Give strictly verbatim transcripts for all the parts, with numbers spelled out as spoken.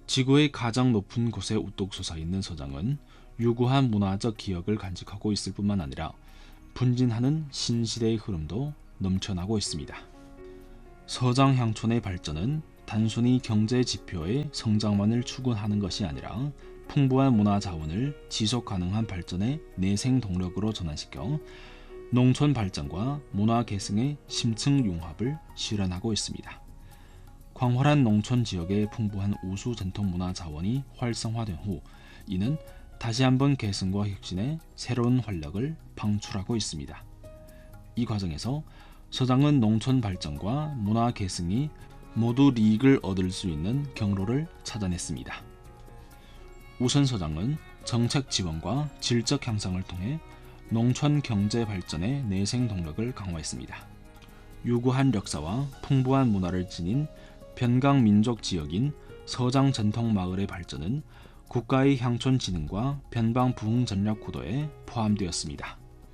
지구의 가장 높은 곳에 우뚝 솟아있는 서장은 유구한 문화적 기억을 간직하고 있을 뿐만 아니라 분진하는 신시대의 흐름도 넘쳐나고 있습니다. 서장 향촌의 발전은 단순히 경제 지표의 성장만을 추구하는 것이 아니라 풍부한 문화 자원을 지속 가능한 발전의 내생 동력으로 전환시켜 농촌 발전과 문화 계승의 심층 융합을 실현하고 있습니다. 광활한 농촌 지역의 풍부한 우수 전통 문화 자원이 활성화된 후 이는 다시 한번 계승과 혁신의 새로운 활력을 방출하고 있습니다. 이 과정에서 서장은 농촌 발전과 문화 계승이 모두 이익을 얻을 수 있는 경로를 찾아냈습니다. 우선 서장은 정책 지원과 질적 향상을 통해 농촌 경제 발전의 내생 동력을 강화했습니다. 유구한 역사와 풍부한 문화를 지닌 변강 민족 지역인 서장 전통 마을의 발전은 국가의 향촌 진흥과 변방 부흥 전략 구도에 포함되었습니다.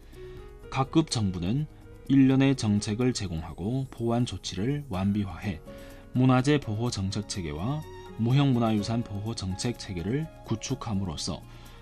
각급 정부는 일련의 정책을 제공하고 보완 조치를 완비화해 문화재 보호 정책 체계와 무형문화유산 보호 정책 체계를 구축함으로써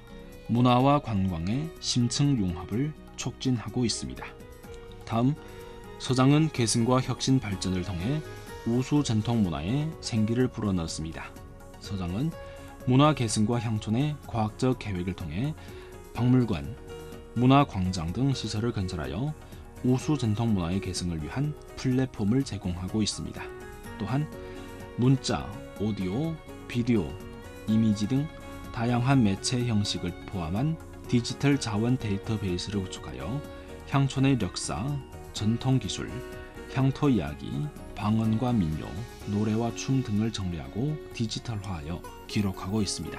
문화와 관광의 심층 융합을 촉진하고 있습니다. 다음, 서장은 계승과 혁신 발전을 통해 우수 전통 문화에 생기를 불어넣었습니다. 서장은 문화 계승과 향촌의 과학적 계획을 통해 박물관, 문화광장 등 시설을 건설하여 우수 전통 문화의 계승을 위한 플랫폼을 제공하고 있습니다. 또한 문자, 오디오, 비디오, 이미지 등 다양한 매체 형식을 포함한 디지털 자원 데이터베이스를 구축하여 향촌의 역사, 전통 기술, 향토 이야기, 방언과 민요, 노래와 춤 등을 정리하고 디지털화하여 기록하고 있습니다.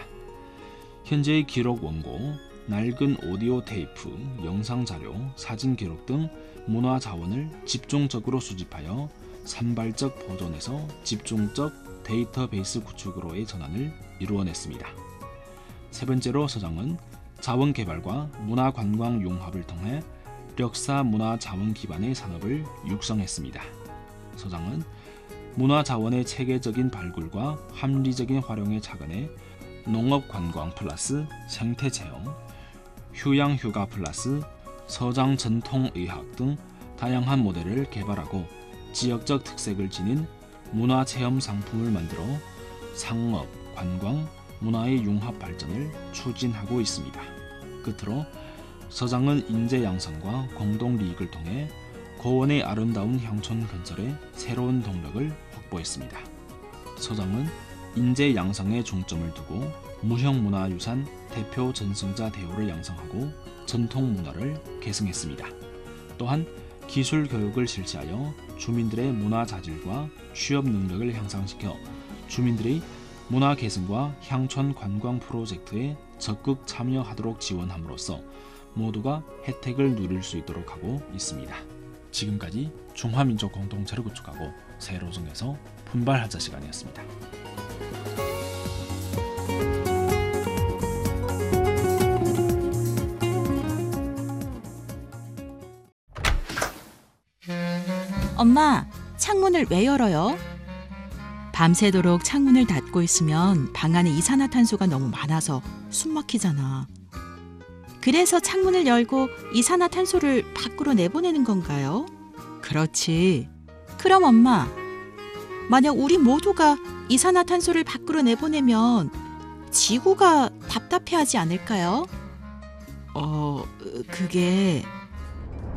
현재의 기록 원고, 낡은 오디오 테이프, 영상 자료, 사진 기록 등 문화 자원을 집중적으로 수집하여 산발적 보존에서 집중적 데이터베이스 구축으로의 전환을 이루어냈습니다. 세 번째로 서장은 자원 개발과 문화 관광 융합을 통해 역사 문화 자원 기반의 산업을 육성했습니다. 서장은 문화 자원의 체계적인 발굴과 합리적인 활용에 착안해 농업 관광 플러스 생태 체험, 휴양 휴가 플러스 서장 전통 의학 등 다양한 모델을 개발하고 지역적 특색을 지닌 문화 체험 상품을 만들어 상업, 관광, 문화의 융합 발전을 추진하고 있습니다. 끝으로 서장은 인재 양성과 공동 이익을 통해 고원의 아름다운 향촌 건설에 새로운 동력을 확보했습니다. 서장은 인재 양성에 중점을 두고 무형문화유산 대표 전승자 대우를 양성하고 전통 문화를 계승했습니다. 또한 기술 교육을 실시하여 주민들의 문화 자질과 취업 능력을 향상시켜 주민들의 문화 계승과 향촌 관광 프로젝트에 적극 참여하도록 지원함으로써 모두가 혜택을 누릴 수 있도록 하고 있습니다. 지금까지 중화민족 공동체를 구축하고 새로 정해서 분발하자 시간이었습니다. 엄마, 창문을 왜 열어요? 밤새도록 창문을 닫고 있으면 방 안에 이산화탄소가 너무 많아서 숨 막히잖아. 그래서 창문을 열고 이산화탄소를 밖으로 내보내는 건가요? 그렇지. 그럼 엄마, 만약 우리 모두가 이산화탄소를 밖으로 내보내면 지구가 답답해하지 않을까요? 어, 그게...